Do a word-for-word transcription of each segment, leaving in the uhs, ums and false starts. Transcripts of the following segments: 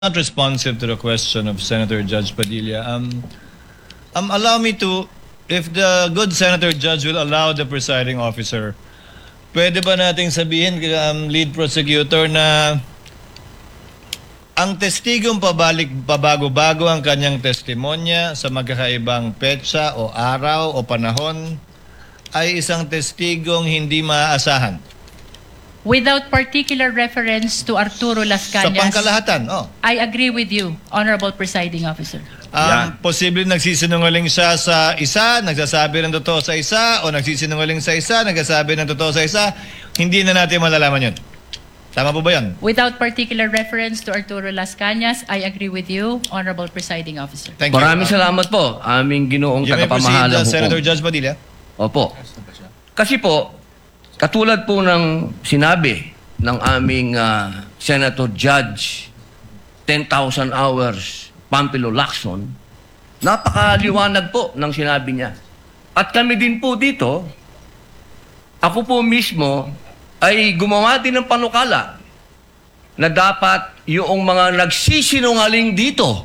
not responsive to the question of Senator Judge Padilla. Um, um, allow me to, if the good Senator Judge will allow the presiding officer, pwede ba nating sabihin, um, lead prosecutor, na ang testigong pabalik, pabago-bago ang kanyang testimonya sa magkakaibang petsa o araw o panahon ay isang testigong hindi maaasahan? Without particular reference to Arturo Las Sa Cañas, pangkalahatan, oh. I agree with you, Honorable Presiding Officer. Um, Posible nagsisinungaling siya sa isa, nagsasabi ng totoo sa isa, o nagsisinungaling sa isa, nagsasabi ng totoo sa isa. Hindi na natin malalaman yun. Tama po ba yan? Without particular reference to Arturo Las Cañas, I agree with you, Honorable Presiding Officer. Thank Maraming you. salamat po, aming ginoong You may proceed, uh, tagapamahalang Senator hukom. Judge Padilla. Opo. Kasi po, katulad po ng sinabi ng aming uh, Senator Judge, ten thousand hours, Pampilo Lacson, napakaliwanag po ng sinabi niya. At kami din po dito, ako po mismo ay gumawa din ng panukala na dapat yung mga nagsisinungaling dito,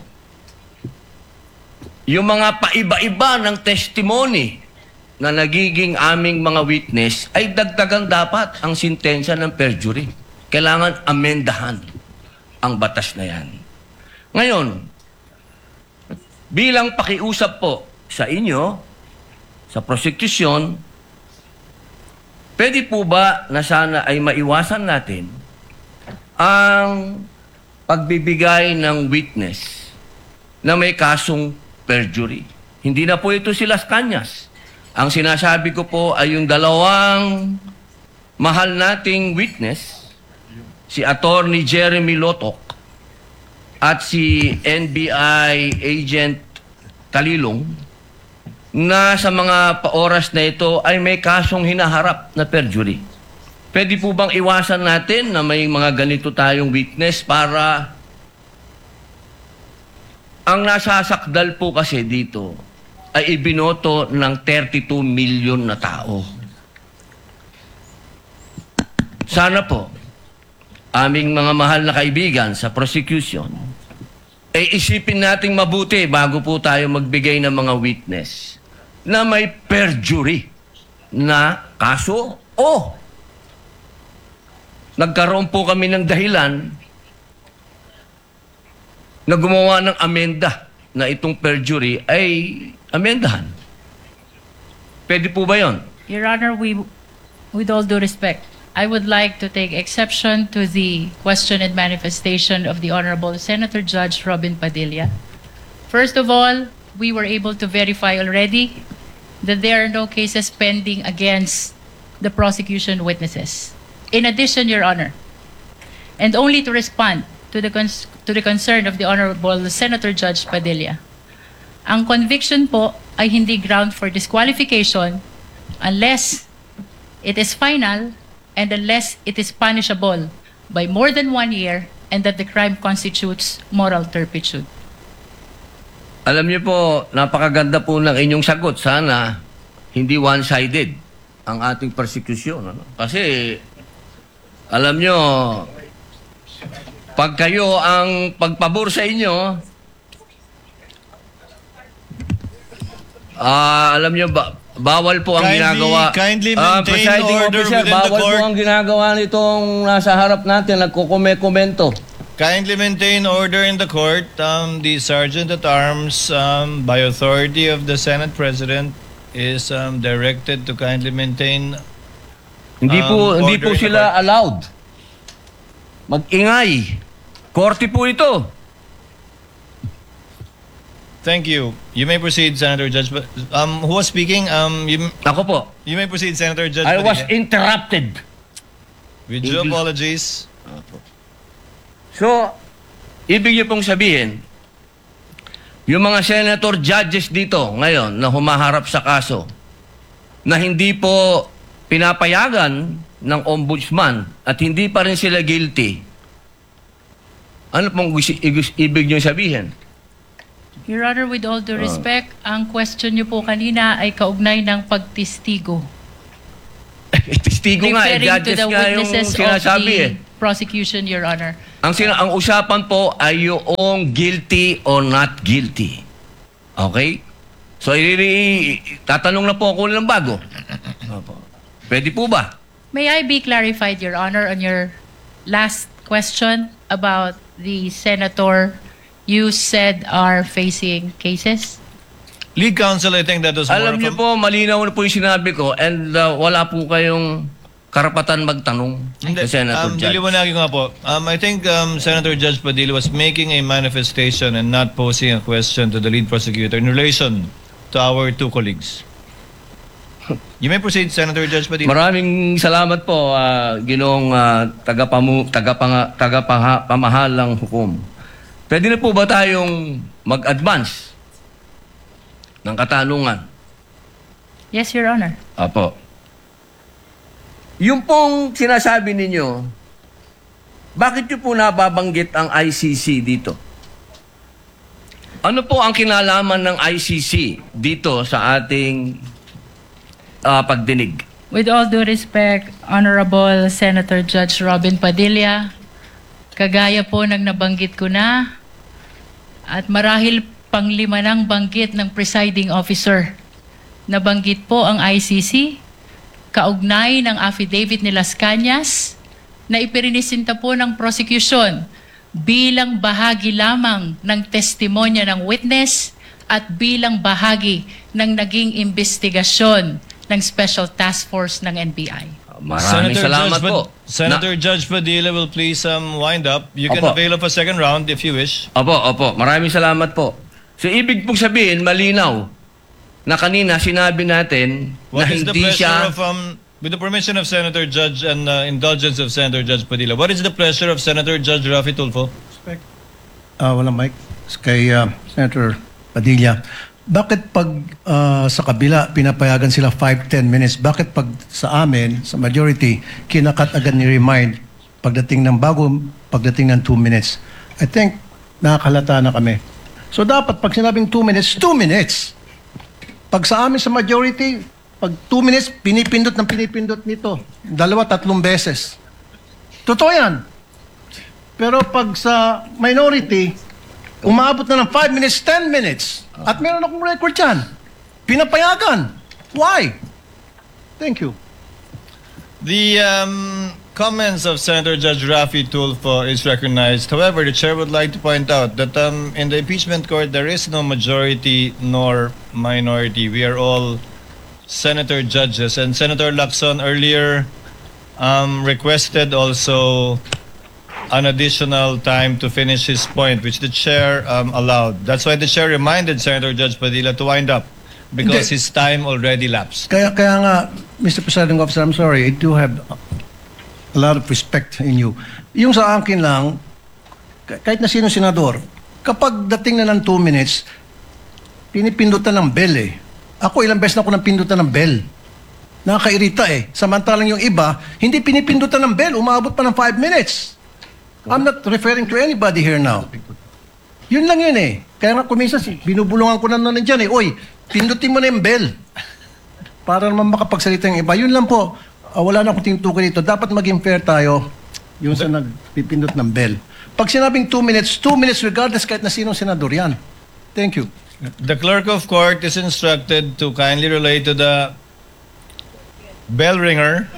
yung mga paiba-iba ng testimony na nagiging aming mga witness, ay dagdagan dapat ang sintensya ng perjury. Kailangan amendahan ang batas na yan. Ngayon, bilang pakiusap po sa inyo, sa prosecution, pwede po ba na sana ay maiwasan natin ang pagbibigay ng witness na may kasong perjury? Hindi na po ito si Las Cañas. Ang sinasabi ko po ay yung dalawang mahal nating witness, si Attorney Jeremy Lotok at si N B I Agent Kalilong, na sa mga oras na ito ay may kasong hinaharap na perjury. Pwede po bang iwasan natin na may mga ganito tayong witness para ang nasasakdal po kasi dito ay ibinoto ng thirty-two million na tao. Sana po, aming mga mahal na kaibigan sa prosecution, ay isipin nating mabuti bago po tayo magbigay ng mga witness na may perjury na kaso o nagkaroon po kami ng dahilan na gumawa ng amenda na itong perjury ay amendahan. Pwede po ba yun? Your Honor, we, with all due respect, I would like to take exception to the question and manifestation of the Honorable Senator Judge Robin Padilla. First of all, we were able to verify already that there are no cases pending against the prosecution witnesses. In addition, Your Honor, and only to respond to the, cons to the concern of the Honorable Senator Judge Padilla, ang conviction po ay hindi ground for disqualification unless it is final and unless it is punishable by more than one year and that the crime constitutes moral turpitude. Alam niyo po, napakaganda po ng inyong sagot. Sana hindi one-sided ang ating persecution. Ano? Kasi, alam niyo, pag kayo ang pagpabor sa inyo, ah, alam niyo ba, bawal po ang Kindly- ginagawa. kindly Ah, maintain presiding order officer, within the bawal court. po ang ginagawa nitong nasa harap natin, nagkukume-komento. Kindly maintain order in the court. Um, the Sergeant at Arms, um, by authority of the Senate President, is um, directed to kindly maintain. Hindi po Um, hindi order po in the sila court. allowed mag-ingay. Korte po ito. Thank you. You may proceed, Senator Judge. Ba- Um, who was speaking? Um, you, Ako po. you may proceed, Senator Judge. I was Padilla. interrupted. With due English. apologies. So, ibig niyo pong sabihin, yung mga senator judges dito ngayon na humaharap sa kaso na hindi po pinapayagan ng ombudsman at hindi pa rin sila guilty, ano pong gusi- igus- ibig niyo sabihin? Your Honor, with all due respect, ang question niyo po kanina ay kaugnay ng pagtistigo. Testigo nga, eh, Referring to judges the nga yung witnesses of sinasabi the eh. prosecution, Your Honor. Ang, sina ang usapan po ay yung guilty or not guilty. Okay? So, i- tatanong na po ako ng bago. Opo. Pwede po ba? May I be clarified, Your Honor, on your last question about the senator you said are facing cases? Lead counsel, I think that was more Alam of niyo a- po, malinaw na po yung sinabi ko and uh, wala po kayong karapatan magtanong Hindi, sa Senator um, Judge. diliwanagin ko nga po. Um, I think um, Senator Judge Padilla was making a manifestation and not posing a question to the lead prosecutor in relation to our two colleagues. You may proceed, Senator Judge Padilla. Maraming salamat po, uh, ginong uh, tagapamu, tagapanga, tagapamahalang hukom. Pwede na po ba tayong mag-advance ng katanungan? Yes, Your Honor. Apo. Yung pong sinasabi ninyo, bakit nyo po nababanggit ang I C C dito? Ano po ang kinalaman ng I C C dito sa ating uh, pagdinig? With all due respect, Honorable Senator Judge Robin Padilla, kagaya po ng nabanggit ko na, at marahil panglima ng banggit ng presiding officer. Nabanggit po ang I C C, kaugnay ng affidavit ni Las Cañas, na ipirinisinta po ng prosecution bilang bahagi lamang ng testimonya ng witness at bilang bahagi ng naging investigasyon ng Special Task Force ng N B I. Maraming salamat Judge, po. Pad- Senator Judge Padilla will please um, wind up. You can Opo. avail of a second round if you wish. Opo, opo. Maraming salamat po. So, ibig pong sabihin, malinaw, na kanina sinabi natin What na is the hindi pleasure siya... of, um, with the permission of Senator Judge and uh, indulgence of Senator Judge Padilla, what is the pleasure of Senator Judge Rafi Tulfo? Ah, wala mic. Kay uh, Senator Padilla. Bakit pag uh, sa kabila pinapayagan sila five to ten minutes, bakit pag sa amin, sa majority, kinakat agad ni remind pagdating ng bago, pagdating ng two minutes? I think nakakalata na kami. So dapat pag sinabing two minutes, two minutes. Pag sa amin sa majority, pag two minutes, pinipindot ng pinipindot nito. Dalawa, tatlong beses. Totoo yan. Pero pag sa minority, umabot na ng five minutes, ten minutes. At meron akong record yan. Pinapayagan. Why? Thank you. The um, comments of Senator Judge Rafi Tulfo is recognized. However, the chair would like to point out that um, in the impeachment court, there is no majority nor minority. We are all senator judges. And Senator Lacson earlier um, requested also an additional time to finish his point, which the chair um, allowed. That's why the chair reminded Senator Judge Padilla to wind up because Hindi. his time already lapsed. Kaya, kaya nga, Mister Presiding Officer, I'm sorry, I do have a lot of respect in you. Yung sa akin lang, ka- kahit na sino senador, kapag dating na ng two minutes, pinipindutan ng bell eh. Ako ilang beses na ako nang pindutan ng bell. Nakakairita eh. Samantalang yung iba, hindi pinipindutan ng bell, umabot pa ng five minutes. I'm not referring to anybody here now. Yun lang yun eh. Kaya nga kuminsan, binubulungan ko na naman dyan eh. Oy, pindutin mo na yung bell. Para naman makapagsalita yung iba. Yun lang po. Ah, wala na akong tinutukoy dito. Dapat maging fair tayo yung sa nagpipindot ng bell. Pag sinabing two minutes, two minutes regardless kahit na sinong senador yan. Thank you. The clerk of court is instructed to kindly relate to the bell ringer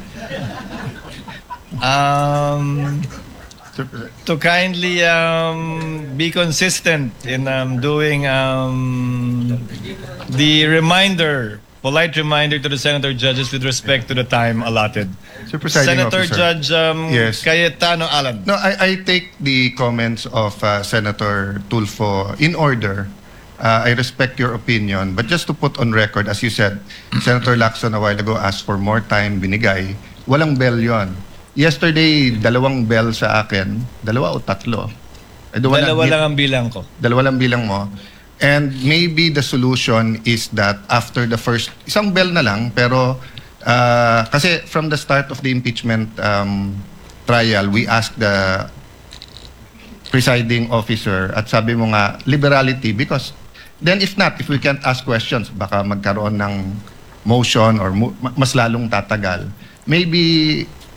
um, to kindly um, be consistent in um, doing um, the reminder, polite reminder to the senator judges with respect to the time allotted. Sir Presiding Senator Officer. Judge um, Yes. Cayetano Alan. No, I, I take the comments of uh, Senator Tulfo in order. Uh, I respect your opinion, but just to put on record, as you said, Senator Lacson a while ago asked for more time, binigay. Walang bell yon. Yesterday, dalawang bell sa akin. Dalawa o tatlo? I don't wanna Dalawa admit- lang ang bilang ko. Dalawa lang bilang mo. And maybe the solution is that after the first, isang bell na lang, pero uh, kasi from the start of the impeachment um, trial, we asked the presiding officer at sabi mo nga, liberality, because then if not, if we can't ask questions, baka magkaroon ng motion or mo- ma- mas lalong tatagal. Maybe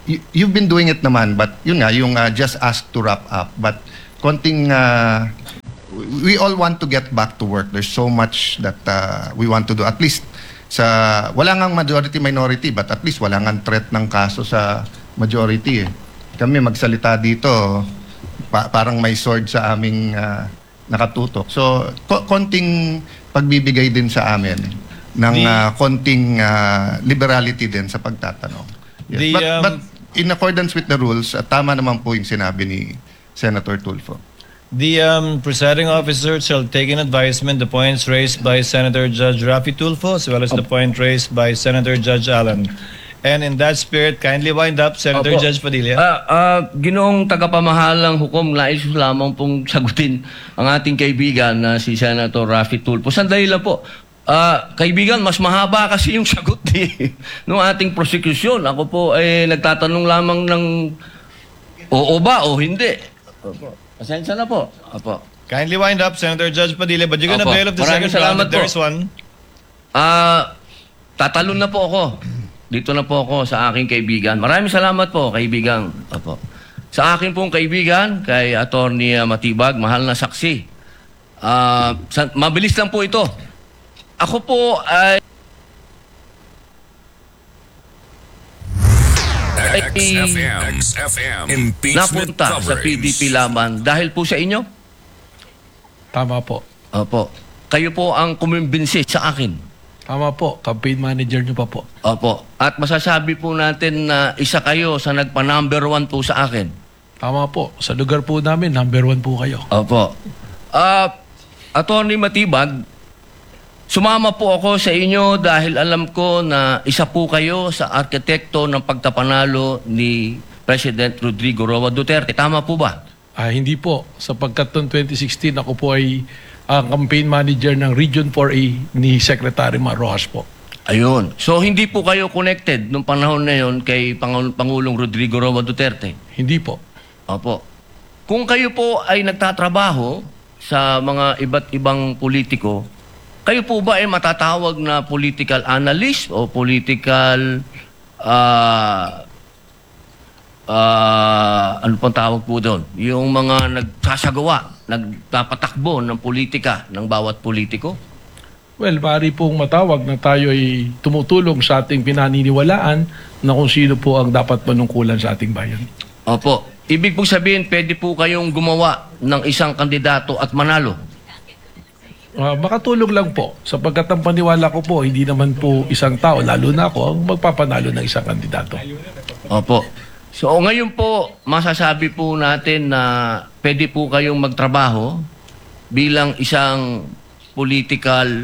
y- you've been doing it naman, but yun nga, yung uh, just ask to wrap up. But konting, uh, we all want to get back to work. There's so much that uh, we want to do. At least, sa wala ngang majority-minority, but at least wala ngang threat ng kaso sa majority. Eh. Kami magsalita dito, pa- parang may sword sa aming uh, nakatutok. So, ko- konting pagbibigay din sa amin ng uh, konting uh, liberality din sa pagtatanong. Yes. The, but, um, but in accordance with the rules, uh, tama naman po yung sinabi ni Senator Tulfo. The um, presiding officer shall take in advisement the points raised by Senator Judge Rafi Tulfo as well as the point raised by Senator Judge Allen. And in that spirit, kindly wind up, Senator Opo. Judge Padilla. Ah, ah, ginoong tagapamahalang hukom, nais ko lamang pong sagutin ang ating kaibigan na si Senator Rafi Tulfo. Sandali lang po. Ah, kaibigan, mas mahaba kasi yung sagot ni ng ating prosecution. Ako po ay nagtatanong lamang ng oo ba o hindi. Opo. Pasensya na po. Opo. Kindly wind up, Senator Judge Padilla. But you're gonna Opo. bail of the Maraming second round salamat if there's po. one. Ah, tatalon na po ako. Dito na po ako sa aking kaibigan. Maraming salamat po, kaibigan. Opo. Sa akin pong kaibigan, kay Attorney Matibag, mahal na saksi. Ah, sa- mabilis lang po ito. Ako po ay X F M. X F M. Impeachment napunta sa P D P coverage. laban dahil po sa inyo. Tama po. Opo. Kayo po ang kumimbinsi sa akin. Tama po. Campaign manager nyo pa po. Opo. At masasabi po natin na isa kayo sa nagpa-number one po sa akin. Tama po. Sa lugar po namin, number one po kayo. Opo. Ah, Attorney Matibag, sumama po ako sa inyo dahil alam ko na isa po kayo sa arkitekto ng pagkapanalo ni President Rodrigo Roa Duterte. Tama po ba? Ah, hindi po. Sapagkat noong twenty sixteen, ako po ay ang campaign manager ng Region four A ni Secretary Mar Rojas po. Ayun. So, hindi po kayo connected nung panahon na yon kay Pangul- Pangulong Rodrigo Roa Duterte? Hindi po. Opo. Kung kayo po ay nagtatrabaho sa mga iba't ibang politiko, kayo po ba ay matatawag na political analyst o political ah ah ano pang tawag po doon? Yung mga nagsasagawa, nagpapatakbo ng politika ng bawat politiko? Well, maaari pong matawag na tayo ay tumutulong sa ating pinaniniwalaan na kung sino po ang dapat manungkulan sa ating bayan. Opo. Ibig po sabihin, pwede po kayong gumawa ng isang kandidato at manalo. Ah, makatulong lang po. Sapagkat ang paniwala ko po, hindi naman po isang tao, lalo na ako, ang magpapanalo ng isang kandidato. Opo. So ngayon po, masasabi po natin na pwede po kayong magtrabaho bilang isang political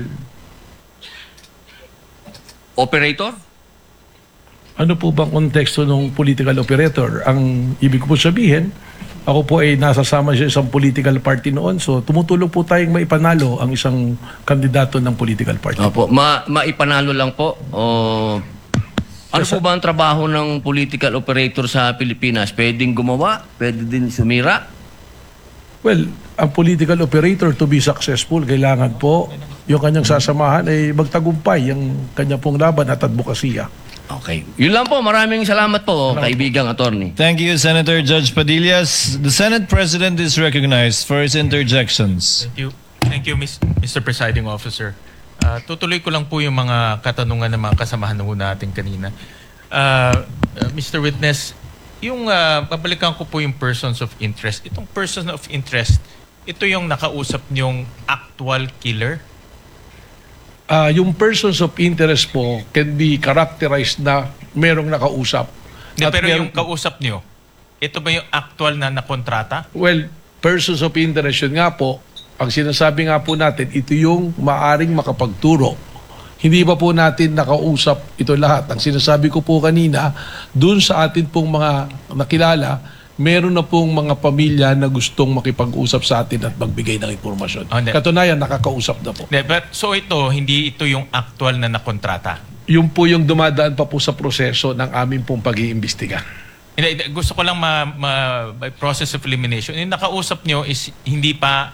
operator? Ano po bang konteksto ng political operator? Ang ibig ko po sabihin, ako po ay nasasama sa isang political party noon. So tumutulong po tayong maipanalo ang isang kandidato ng political party. Opo. Ma maipanalo lang po? O ano po ba ang trabaho ng political operator sa Pilipinas? Pwedeng gumawa? Pwede din sumira? Well, ang political operator to be successful, kailangan po yung kanyang sasamahan ay magtagumpay ang kanya pong laban at advokasya. Okay. Yun lang po. Maraming salamat po, kaibigang attorney. Thank you, Senator Judge Padilla. The Senate President is recognized for his interjections. Thank you. Thank you, Miss- Mister Presiding Officer. Ah, tutuloy ko lang po yung mga katanungan ng mga kasamahan mo natin kanina. Ah, ah, Mister Witness, yung ah, babalikan ko po yung persons of interest. Itong person of interest, ito yung nakausap niyong actual killer? Ah, yung persons of interest po can be characterized na merong nakausap. Hindi, At pero merong- yung kausap niyo, ito ba yung actual na nakontrata? Well, persons of interest yun nga po, ang sinasabi nga po natin, ito yung maaring makapagturo. Hindi pa po natin nakausap ito lahat. Ang sinasabi ko po kanina, dun sa atin pong mga nakilala, meron na pong mga pamilya na gustong makipag-usap sa atin at magbigay ng impormasyon. Oh, hindi. Katunayan, nakakausap na po. Hindi, but, so ito, hindi ito yung actual na nakontrata? Yun po yung dumadaan pa po sa proseso ng aming pong pag-iimbestiga. Hindi, hindi, gusto ko lang ma, ma- by process of elimination. Yung nakausap nyo is hindi pa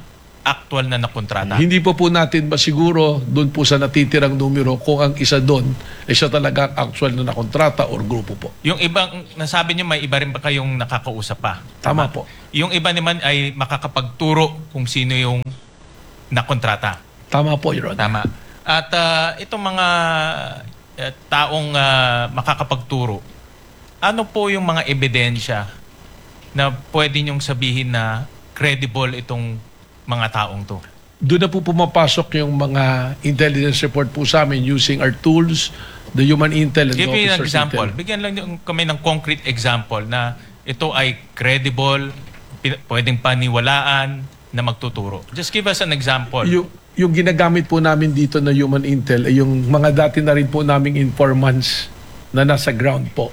actual na nakontrata. Hindi po po natin masiguro doon po sa natitirang numero kung ang isa doon ay siya talaga ang actual na nakontrata or grupo po. Yung ibang, nasabi niyo may iba rin ba kayong nakakausap pa? Tama po. Yung iba naman ay makakapagturo kung sino yung nakontrata. Tama po, Your Honor. Tama. At ah, itong mga eh, taong ah, makakapagturo, ano po yung mga ebidensya na pwede niyong sabihin na credible itong mga taong to? Doon na po pumapasok yung mga intelligence report po sa amin using our tools, the human intel and Give me an officers example. intel. Bigyan lang yung- kami ng concrete example na ito ay credible, pin- pwedeng paniwalaan na magtuturo. Just give us an example. Yung, yung ginagamit po namin dito na human intel ay yung mga dati na rin po naming informants na nasa ground po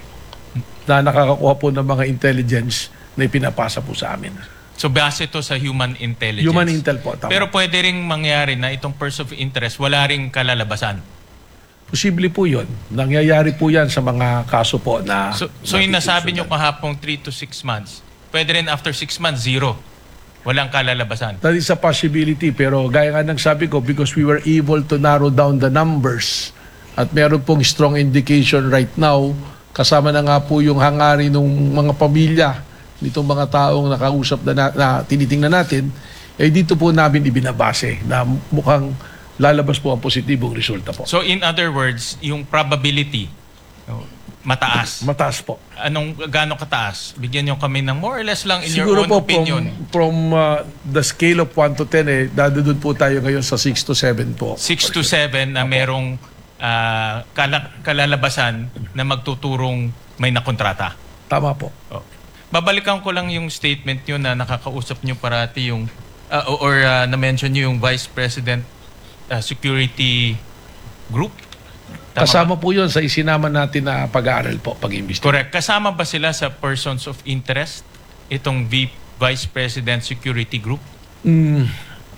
na nakakakuha po ng mga intelligence na ipinapasa po sa amin. So base ito sa human intelligence. Human intel po, tama. Pero pwede ring mangyari na itong person of interest wala ring kalalabasan. Posible po yun. Nangyayari po yan sa mga kaso po na... So, so yung nasabi nyo kahapong three to six months, pwede rin after six months, zero. Walang kalalabasan. That is a possibility. Pero gaya nga ng sabi ko, because we were able to narrow down the numbers at meron pong strong indication right now, kasama na nga po yung hangarin ng mga pamilya nitong mga taong nakausap na, na, na tinitingnan natin, eh dito po namin ibinabase na mukhang lalabas po ang positibong resulta po. So in other words, yung probability, no, mataas. Mataas po. Anong gaano kataas? Bigyan nyo kami ng more or less lang in Siguro your own po opinion. from, from uh, the scale of one to ten, eh, dadudun po tayo ngayon sa six to seven po. six to seven na merong ah, kala- kalalabasan na magtuturong may nakontrata. Tama po. Oh. Babalikan ko lang yung statement nyo na nakakausap nyo parati yung ah, or ah, na-mention nyo yung Vice President ah, Security Group. Tama Kasama ba? po yun sa isinama natin na pag-aaral po, pag-imbestiga. Correct. Kasama ba sila sa persons of interest itong V- Vice President Security Group? Mm.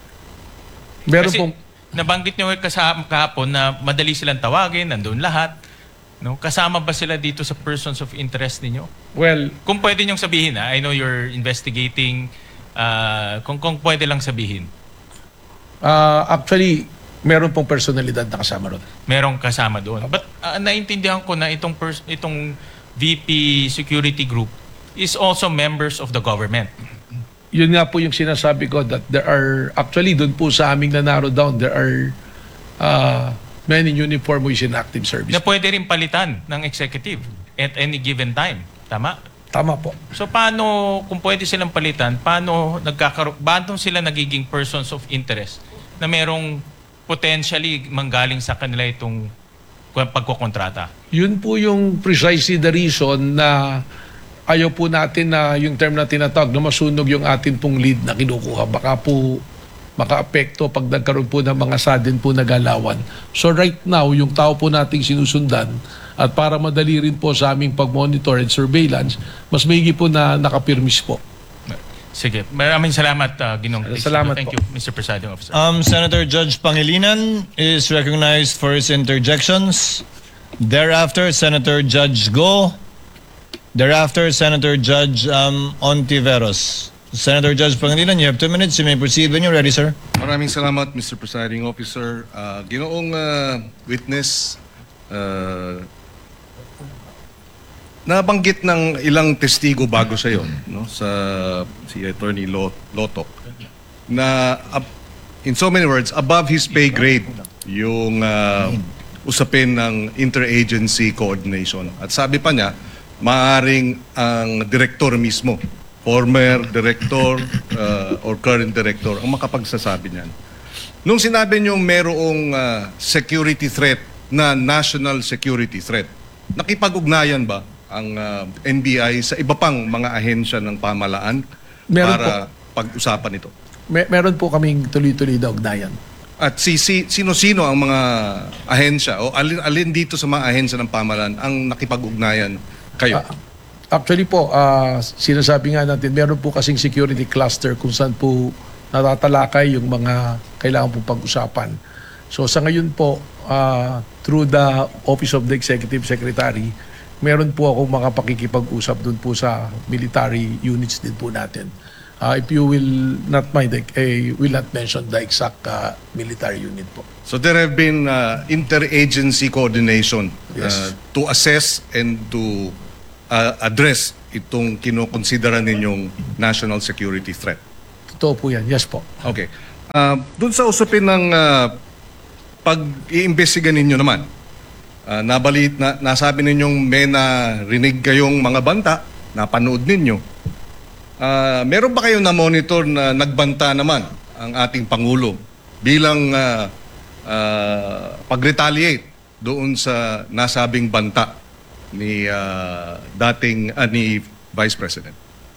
Meron Kasi pong... nabanggit nyo kasama kahapon na madali silang tawagin, nandun lahat. No? Kasama ba sila dito sa persons of interest ninyo? Well, Kung pwede nyong sabihin, ha? I know you're investigating, ah, kung, kung pwede lang sabihin, uh, actually, meron pong personalidad na kasama ron. merong kasama doon. But ah, naintindihan ko na itong, pers- itong V P Security Group is also members of the government. Yun nga po yung sinasabi ko that there are, actually, doon po sa aming na-narrow down, there are uh, men in uniform who is in active service. Na pwede rin palitan ng executive at any given time. Tama? Tama po. So paano, kung pwede silang palitan, paano, nagkakaroon, paano sila nagiging persons of interest na merong potentially manggaling sa kanila itong pagkukontrata? Yun po yung precisely the reason na ayaw po natin na yung term na tinatawag na masunog yung atin pong lead na kinukuha. Baka po maka-apekto pag nagkaroon po ng mga sudden po na galawan. So right now, yung tao po nating sinusundan at para madali rin po sa aming pag-monitor and surveillance, mas maigi po na nakapirmis po. Sige. Maraming salamat, uh, Ginong Cristiano. Salamat Thank po. you, Mister Presiding Officer. Um, Senator Judge Pangilinan is recognized for his interjections. Thereafter, Senator Judge Go. Thereafter, Senator Judge um, Ontiveros. Senator Judge Pangilinan, you have two minutes. You may proceed when you're ready, sir. Maraming salamat, Mister Presiding Officer. Uh, ginoong uh, witness, uh, nabanggit ng ilang testigo bago sa iyo, no, sa si Attorney Lot- Lotok, na uh, in so many words, above his pay grade yung uh, usapin ng interagency coordination. At sabi pa niya, maaring ang direktor mismo, former director uh, or current director, ang makapagsasabi niyan. Nung sinabi niyong merong uh, security threat na national security threat, nakipag-ugnayan ba ang uh, N B I sa iba pang mga ahensya ng pamahalaan Meron para pag-usapan ito? Mer- meron po kaming tuloy-tuloy na ugnayan. At si, si, sino-sino ang mga ahensya o alin, alin dito sa mga ahensya ng pamahalaan ang nakipag-ugnayan kayo? Ah, actually po, ah, sinasabi nga natin, meron po kasing security cluster kung saan po natatalakay yung mga kailangan po pag-usapan. So sa ngayon po, ah, through the Office of the Executive Secretary, meron po akong mga pakikipag-usap dun po sa military units din po natin. Uh, if you will not mind, I I will not mention the exact uh, military unit po. So there have been uh, interagency coordination uh, Yes. to assess and to uh, address itong kinokonsidera ninyong national security threat. Totoo po yan. Yes po. Okay. Uh, doon sa usapin ng uh, pag-iimbestiga ninyo naman, uh, nabalit, na, nasabi ninyong may narinig kayong mga banta, napanood ninyo. Uh, meron ba kayo na-monitor na nagbanta naman ang ating Pangulo bilang uh, uh, pag-retaliate doon sa nasabing banta ni uh, dating uh, ni Vice President?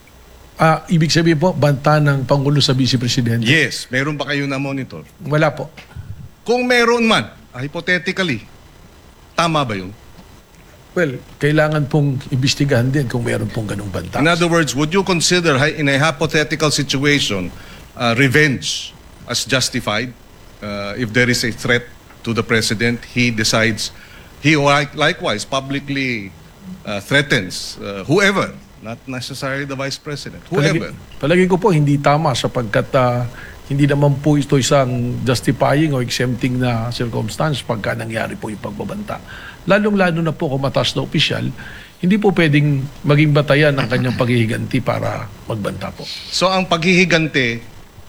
Ah, ibig sabihin po, banta ng Pangulo sa Vice Presidente? Yes, meron ba kayo na-monitor? Wala po. Kung meron man, uh, hypothetically, tama ba yun? Well, kailangan pong imbestigahan din kung meron pong ganung banta. In other words, would you consider hi- in a hypothetical situation uh, revenge as justified uh, if there is a threat to the president, he decides, he like- likewise publicly uh, threatens uh, whoever, not necessarily the vice president, whoever. Palagi, palagi ko po hindi tama sapagkat ah, hindi naman po ito isang justifying o exempting na circumstance pagka nangyari po yung pagbabanta. Lalong-lalo na po kung mataas na opisyal, hindi po pwedeng maging batayan ng kanyang paghihiganti para magbanta po. So ang paghihigante,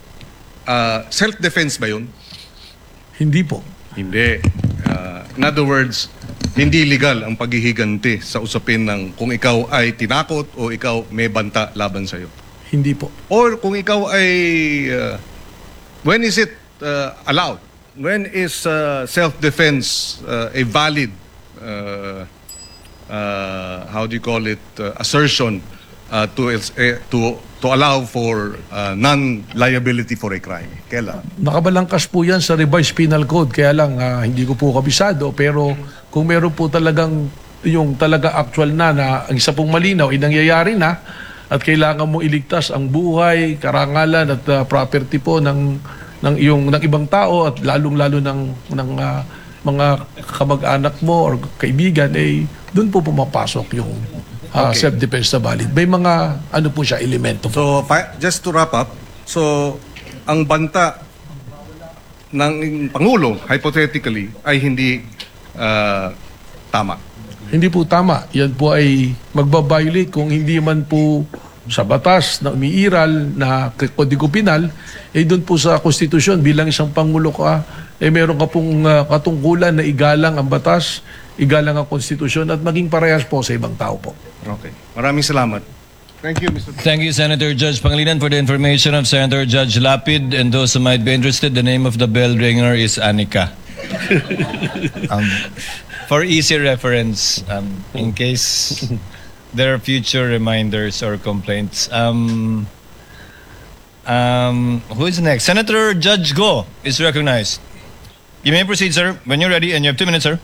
uh, self-defense ba yun? Hindi po. Hindi. Uh, in other words, hindi legal ang paghihiganti sa usapin ng kung ikaw ay tinakot o ikaw may banta laban sa'yo. Hindi po. Or kung ikaw ay, uh, when is it uh, allowed? When is uh, self-defense uh, a valid, uh, uh, how do you call it, uh, assertion uh, to, uh, to, to allow for uh, non-liability for a crime? Kailan? Nakabalangkas po yan sa revised penal code, kaya lang ah, hindi ko po kabisado, pero kung meron po talagang yung talaga actual na na ang isa pong malinaw ay nangyayari na at kailangan mo iligtas ang buhay, karangalan at ah, property po ng ng iyong ng ibang tao at lalong-lalo ng ng ah, mga kamag-anak mo or kaibigan, eh doon po pumapasok yung ah, Okay. self-defense na valid. May mga ano po siya elemento po. So, pa- just to wrap up, so, ang banta ng Pangulo, hypothetically, ay hindi uh, tama. Hindi po tama. Yan po ay magbabiolate kung hindi man po sa batas na umiiral na kodigo penal, eh doon po sa konstitusyon bilang isang pangulo ka, eh meron ka pong uh, katungkulan na igalang ang batas, igalang ang konstitusyon at maging parehas po sa ibang tao po. Okay. Maraming salamat. Thank you, Mister Thank you, Senator Judge Pangilinan, for the information of Senator Judge Lapid. And those who might be interested, the name of the bell ringer is Anika. um, for easy reference, um, in case there are future reminders or complaints. Um, um, who is next? Senator Judge Go is recognized. You may proceed, sir, when you're ready, and you have two minutes, sir.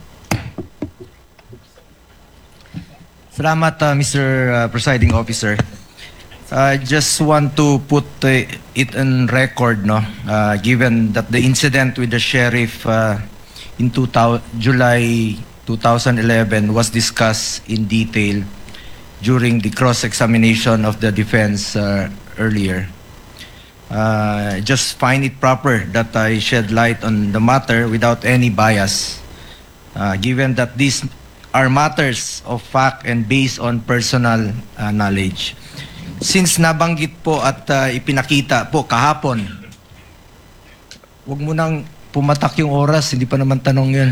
Salamat, uh, Mister uh, Presiding Officer. I just want to put uh, it on record, no, uh, given that the incident with the sheriff uh, in two thousand, July twenty eleven was discussed in detail during the cross-examination of the defense uh, earlier. Uh, I just find it proper that I shed light on the matter without any bias, uh, given that these are matters of fact and based on personal uh, knowledge. Since nabanggit po at uh, ipinakita po kahapon, wag mo nang pumatak yung oras, hindi pa naman tanong yun.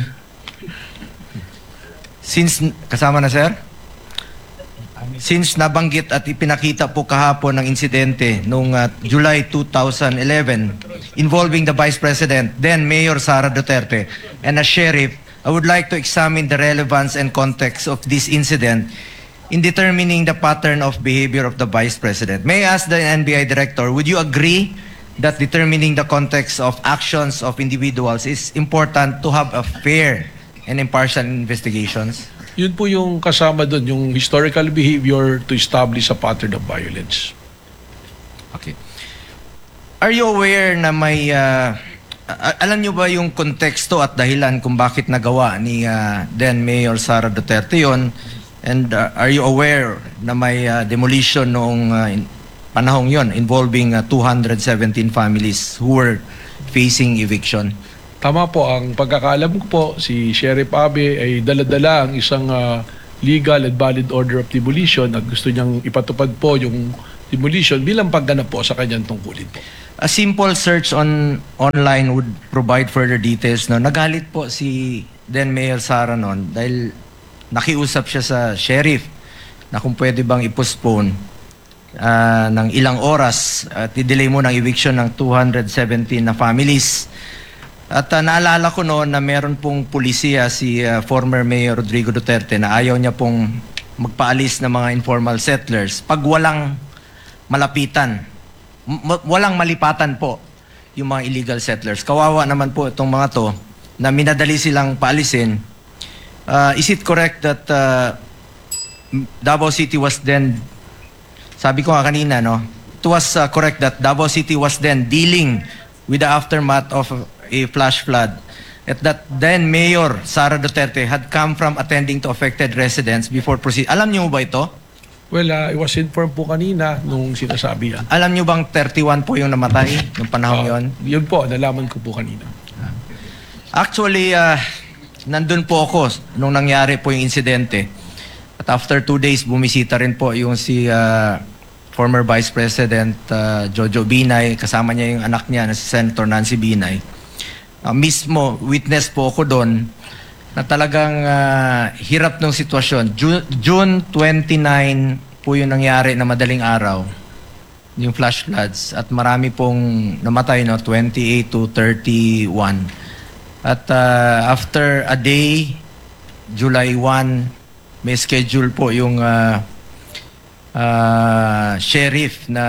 Since, kasama na sir? Since nabanggit at ipinakita po kahapon ng insidente noong uh, July twenty eleven involving the Vice President, then Mayor Sara Duterte, and a sheriff, I would like to examine the relevance and context of this incident in determining the pattern of behavior of the Vice President. May I ask the N B I Director, would you agree that determining the context of actions of individuals is important to have a fair and impartial investigations? Yun po yung kasama doon, yung historical behavior to establish a pattern of violence. Okay. Are you aware na may, uh, a- alam nyo ba yung konteksto at dahilan kung bakit nagawa ni uh, then Mayor Sara Duterte yon? And uh, are you aware na may uh, demolition noong uh, in- panahong yon involving uh, two hundred seventeen families who were facing eviction. Tama po, ang pagkakaalam ko po, si Sheriff Abe ay daladala ang isang ah, legal and valid order of demolition at gusto niyang ipatupad po yung demolition bilang pagganap po sa kanyang tungkulin po. A simple search on online would provide further details. No? Nagalit po si then Mayor Sara noon dahil nakiusap siya sa sheriff na kung pwede bang i-postpone uh, ng ilang oras at i-delay mo ng eviction ng two hundred seventeen na families. At uh, naalala ko noon na meron pong pulisiya si uh, former Mayor Rodrigo Duterte na ayaw niya pong magpaalis ng mga informal settlers pag walang malapitan, m- walang malipatan po yung mga illegal settlers. Kawawa naman po itong mga to na minadali silang paalisin. Uh, is it correct that uh, Davao City was then, sabi ko nga kanina, no? It was uh, correct that Davao City was then dealing with the aftermath of a flash flood. At that then Mayor Sara Duterte had come from attending to affected residents before proceed. Alam niyo ba ito? Well, uh, I was informed po kanina nung sinasabi yan. Alam niyo bang thirty-one po yung namatay nung panahon yon? Uh, yun po, nalaman ko po kanina. Actually, uh, nandun po ako nung nangyari po yung insidente. At after two days, bumisita rin po yung si uh, former Vice President uh, Jojo Binay, kasama niya yung anak niya na si Senator Nancy Binay. Uh, mismo, witness po ako doon na talagang uh, hirap ng sitwasyon. June, June twenty-nine po yung nangyari na madaling araw, yung flash floods. At marami pong namatay, no? twenty-eight to thirty-one. At uh, after a day, July first, may schedule po yung uh, uh, sheriff na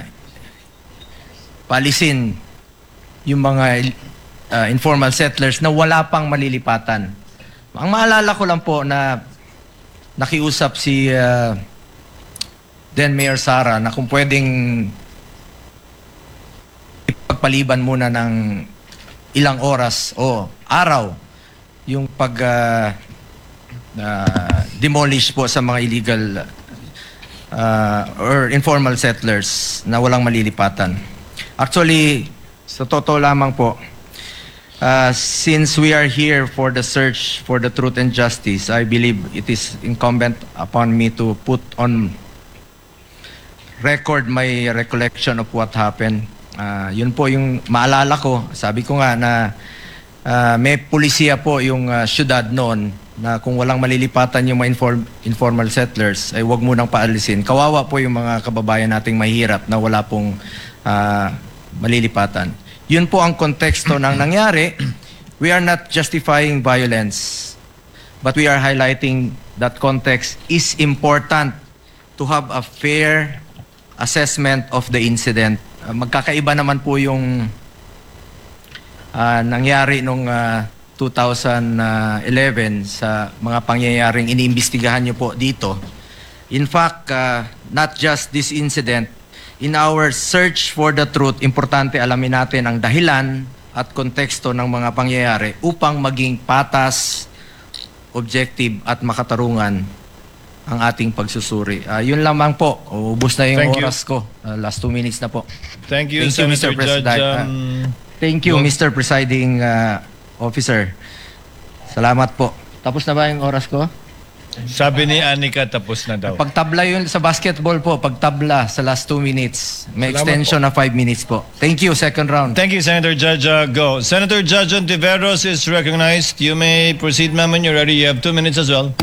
palisin yung mga uh, informal settlers na wala pang malilipatan. Ang maalala ko lang po na nakiusap si uh, then Mayor Sara na kung pwedeng ipagpaliban muna ng ilang oras o araw yung pag uh, uh, demolish po sa mga illegal uh, or informal settlers na walang malilipatan. Actually, sa totoo lamang po, Uh, since we are here for the search for the truth and justice, I believe it is incumbent upon me to put on record my recollection of what happened. Uh, yun po yung maalala ko. Sabi ko nga na uh, may pulisiya po yung uh, syudad noon na kung walang malilipatan yung mga inform- informal settlers, ay wag munang paalisin. Kawawa po yung mga kababayan nating mahirap na wala pong uh, malilipatan. Yun po ang konteksto ng nangyari. We are not justifying violence, but we are highlighting that context is important to have a fair assessment of the incident. Uh, magkakaiba naman po yung uh, nangyari nung uh, two thousand eleven sa mga pangyayaring iniimbestigahan nyo po dito. In fact, uh, not just this incident, in our search for the truth, importante alamin natin ang dahilan at konteksto ng mga pangyayari upang maging patas, objective at makatarungan ang ating pagsusuri. Uh, yun lamang po. Ubus na yung Thank you. oras ko. Uh, last two minutes na po. Thank you, Thank you, Mister Senator Judge. President. Um, Thank you, Go. Mister Presiding uh, Officer. Salamat po. Tapos na ba yung oras ko? sabi ni Anika, tapos na daw. Pagtabla yun sa basketball po, pagtabla sa last two minutes. May Salamat extension na five minutes po. Thank you, second round. Thank you, Senator Judge. Uh, go. Senator Judge Ontiveros is recognized. You may proceed, ma'am, when you're ready. You have two minutes as well.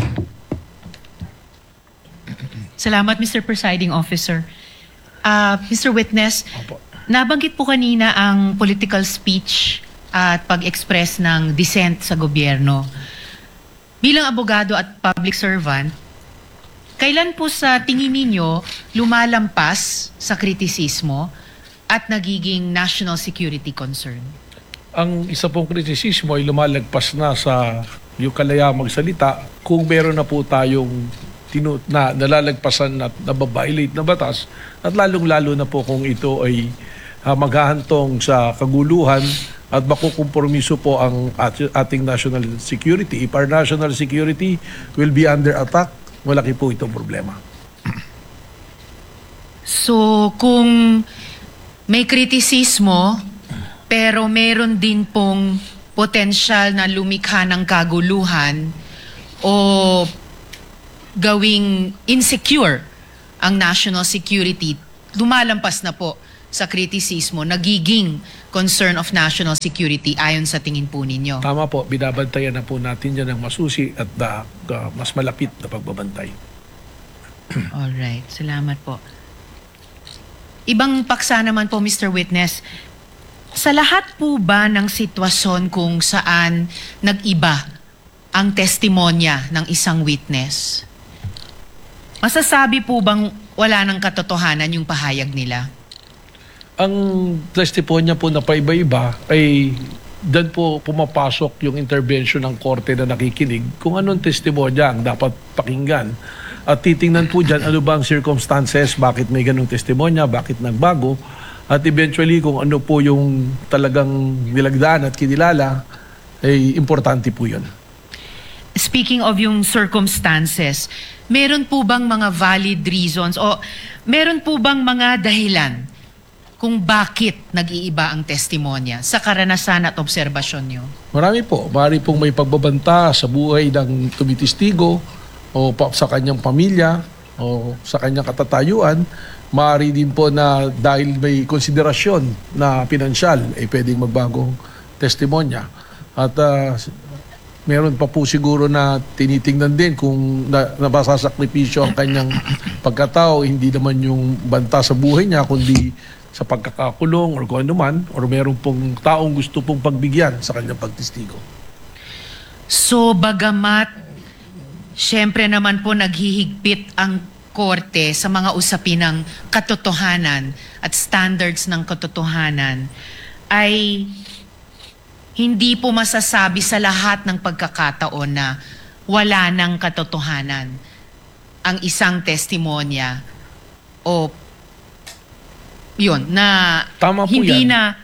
Salamat, Mister Presiding Officer. Uh, Mister Witness, nabanggit po kanina ang political speech at pag-express ng dissent sa gobyerno. Bilang abogado at public servant, kailan po sa tingin ninyo lumalampas sa kritisismo at nagiging national security concern? Ang isa pong kritisismo ay lumalagpas na sa yung kalaya magsalita kung meron na po tayong tinu- na nalalagpasan at nababiolate na batas at lalong-lalo na po kung ito ay uh, maghahantong sa kaguluhan at makukompromiso po ang at- ating national security. If our national security will be under attack, malaki po itong problema. So, kung may kritisismo, pero meron din pong potensyal na lumikha ng kaguluhan o gawing insecure ang national security, lumalampas na po sa kritisismo, nagiging concern of national security ayon sa tingin po ninyo. Tama po, binabantayan na po natin yan ng masusi at uh, uh, mas malapit na pagbabantay. Alright, salamat po. Ibang paksa naman po, Mister Witness, sa lahat po ba ng sitwasyon kung saan nag-iba ang testimonya ng isang witness, masasabi po bang wala ng katotohanan yung pahayag nila? Ang testimonya po na paiba-iba ay doon po pumapasok yung intervention ng korte na nakikinig kung anong testimonya ang dapat pakinggan. At titingnan po dyan ano ba ang circumstances, bakit may ganong testimonya, bakit nagbago, at eventually kung ano po yung talagang nilagdaan at kinilala, ay importante po yun. Speaking of yung circumstances, meron po bang mga valid reasons o meron po bang mga dahilan kung bakit nag-iiba ang testimonya sa karanasan at obserbasyon nyo? Marami po. Marami pong may pagbabanta sa buhay ng tumitistigo o pa, sa kanyang pamilya o sa kanyang katatayuan. Maaari din po na dahil may konsiderasyon na pinansyal, ay pwedeng magbagong testimonya. At uh, meron pa po siguro na tinitingnan din kung na, nabasasakripisyo ang kanyang pagkatao, hindi naman yung banta sa buhay niya, kundi sa pagkakakulong or kung ano man, or meron pong taong gusto pong pagbigyan sa kanyang pagtistigo. So, bagamat, syempre naman po naghihigpit ang korte sa mga usapin ng katotohanan at standards ng katotohanan, ay hindi po masasabi sa lahat ng pagkakataon na wala ng katotohanan ang isang testimonya o yun, na Tama po hindi yan. na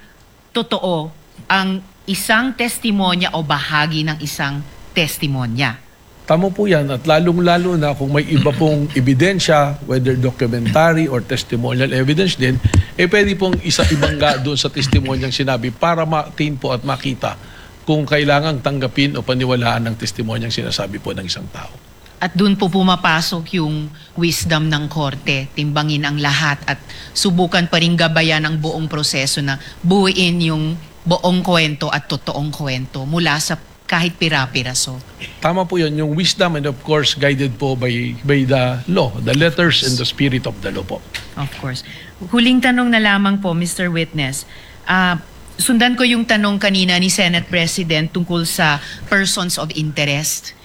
totoo ang isang testimonya o bahagi ng isang testimonya. Tama po yan, at lalong-lalo na kung may iba pong ebidensya, whether documentary or testimonial evidence din, eh pwede pong isa-ibangga doon sa testimonyang sinabi para ma-attain po at makita kung kailangang tanggapin o paniwalaan ng testimonyang sinasabi po ng isang tao. At doon po pumapasok yung wisdom ng korte, timbangin ang lahat at subukan pa rin gabayan ang buong proseso na buuin yung buong kwento at totoong kwento mula sa kahit pira-piraso. Tama po yun, yung wisdom and of course guided po by, by the law, the letters and the spirit of the law po. Of course. Huling tanong na lamang po, Mister Witness. Uh, sundan ko yung tanong kanina ni Senate President tungkol sa persons of interest.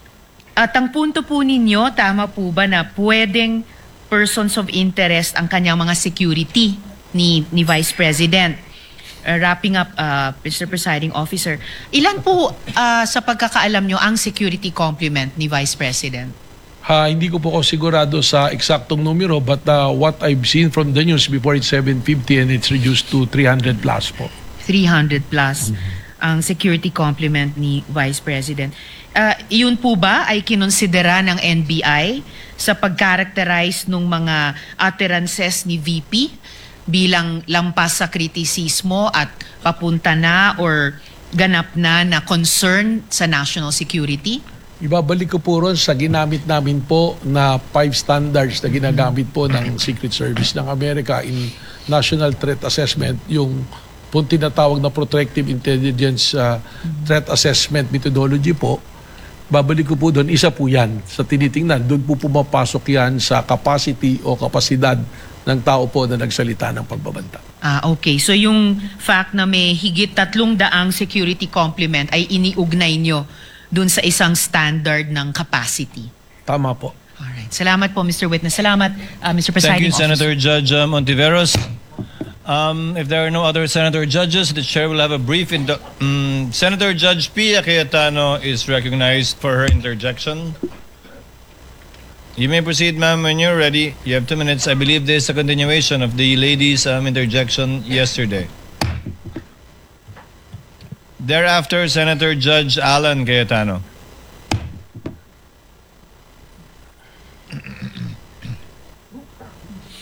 At ang punto po ninyo, tama po ba na pwedeng persons of interest ang kanyang mga security ni, ni Vice President? Uh, wrapping up, uh, Mister Presiding Officer, ilan po uh, sa pagkakaalam nyo ang security complement ni Vice President? Ha, hindi ko po ako sigurado sa eksaktong numero, but uh, what I've seen from the news before, it's seven fifty and it's reduced to three hundred plus po. three hundred plus mm-hmm. ang security complement ni Vice President. Uh, yun po ba ay kinonsidera ng N B I sa pag-characterize ng mga utterances ni V P bilang lampas sa kritisismo at papunta na or ganap na na concern sa national security? Ibabalik ko po ron sa ginamit namin po na five standards na ginagamit po ng Secret Service ng Amerika in National Threat Assessment, yung po tinatawag na Protective Intelligence uh, Threat Assessment Methodology po. Babalik ko po doon, isa po yan sa tinitingnan. Doon po pumapasok yan sa capacity o kapasidad ng tao po na nagsalita ng pagbabanta. Ah, okay. So yung fact na may higit tatlong daang security complement ay iniugnay nyo doon sa isang standard ng capacity. Tama po. Alright. Salamat po, Mister Witness. Salamat, uh, Mister Thank Presiding you, Senator Officer. Judge um, Ontiveros. Um, if there are no other Senator Judges, the Chair will have a brief. In the, um, Senator Judge Pia Cayetano is recognized for her interjection. You may proceed, ma'am, when you're ready. You have two minutes. I believe this is a continuation of the lady's um, interjection yesterday. Thereafter, Senator Judge Alan Cayetano.